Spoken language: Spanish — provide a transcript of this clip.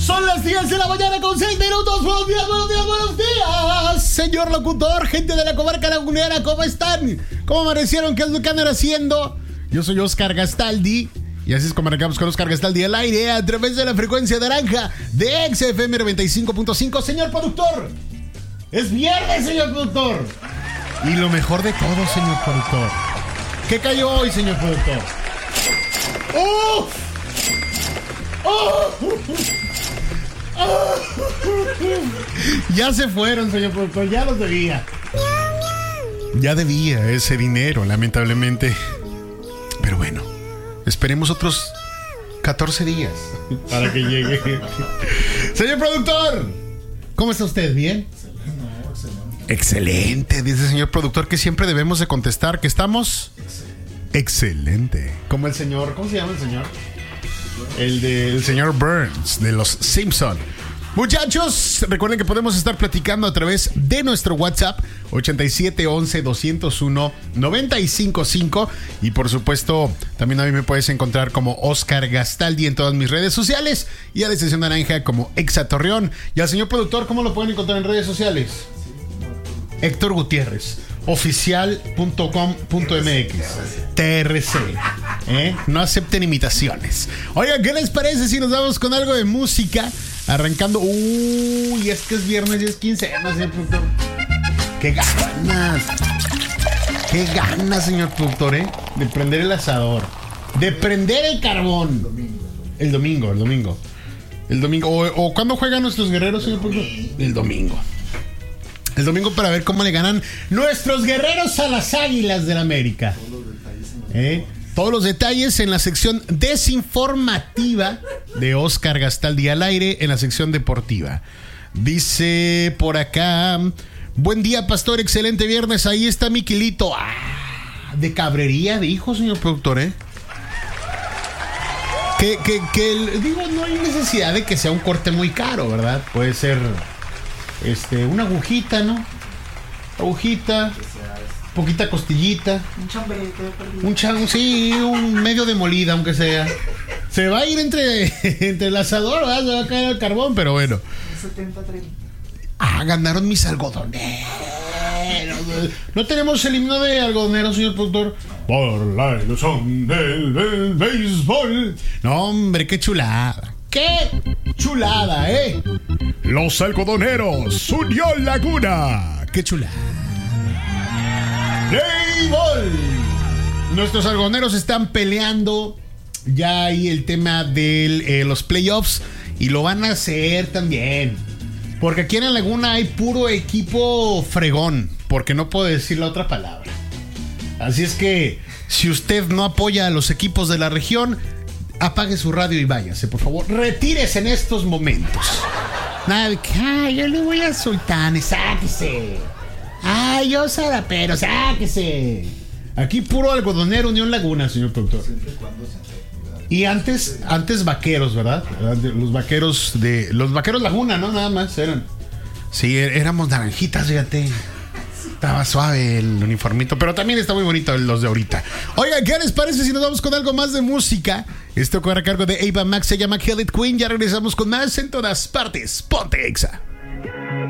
Son las 10 de la mañana con 6 minutos. Buenos días, buenos días, buenos días. Señor locutor, gente de la comarca lagunera, ¿cómo están? ¿Cómo amanecieron? ¿Qué es lo que andan haciendo? Yo soy Oscar Gastaldi. Y así es como arrancamos con Oscar Gastaldi al aire a través de la frecuencia naranja de XFM 95.5. Señor productor, es viernes, señor productor. Y lo mejor de todo, señor productor, ¿qué cayó hoy, señor productor? ¡Oh! ¡Oh! ¡Oh! Ya se fueron, señor productor, ya los debía. Ya debía ese dinero, lamentablemente. Pero bueno, esperemos otros 14 días para que llegue. Señor productor, ¿cómo está usted? ¿Bien? Excelente, dice el señor productor, que siempre debemos de contestar que estamos excelente. Como el señor, ¿cómo se llama el señor? El señor Burns de los Simpson. Muchachos, recuerden que podemos estar platicando a través de nuestro WhatsApp 8711-201-955. Y por supuesto, también a mí me puedes encontrar como Oscar Gastaldi en todas mis redes sociales. Y a la Estación Naranja como Exa Torreón. Y al señor productor, ¿cómo lo pueden encontrar en redes sociales? Héctor Gutiérrez, oficial.com.mx, TRC, no acepten imitaciones. Oigan, ¿qué les parece si nos vamos con algo de música? Arrancando, y es que es viernes y es quincena, señor productor. ¡Qué ganas, señor productor, de prender el asador, de prender el carbón! El domingo. ¿O cuándo juegan nuestros guerreros, señor productor? El domingo para ver cómo le ganan nuestros guerreros a las Águilas del América. Todos los detalles en la sección desinformativa de Oscar Gastaldi al aire, en la sección deportiva. Dice por acá: buen día, pastor, excelente viernes. Ahí está mi kilito. De cabrería, dijo, señor productor, digo, no hay necesidad de que sea un corte muy caro, ¿verdad? Puede ser una agujita, ¿no? Agujita, poquita costillita, un chamberete, sí, un medio de molida, aunque sea. Se va a ir entre el asador, ¿verdad? Se va a caer el carbón, pero bueno. 70-30. Ganaron mis algodoneros. ¿No tenemos el himno de algodonero, señor productor? Por la ilusión del béisbol. No, hombre, qué chulada. ¡Qué chulada, Los algodoneros, Unión Laguna. ¡Qué chulada! ¡Béisbol! Nuestros algodoneros están peleando ya ahí el tema de los playoffs. Y lo van a hacer también, porque aquí en la Laguna hay puro equipo fregón, porque no puedo decir la otra palabra. Así es que, si usted no apoya a los equipos de la región, apague su radio y váyase, por favor. Retírese en estos momentos. Nada de que, yo le voy a Sultán, sáquese. Yo Sarapero, sáquese. Aquí puro algodonero, Unión Laguna, señor productor. Y antes vaqueros, ¿verdad? Los vaqueros Laguna, ¿no? Nada más eran. Sí, éramos naranjitas, fíjate. Estaba suave el uniformito, pero también está muy bonito los de ahorita. Oigan, ¿qué les parece si nos vamos con algo más de música? Esto corre a cargo de Ava Max, se llama Kill It Queen. Ya regresamos con más en todas partes. Ponte Exa.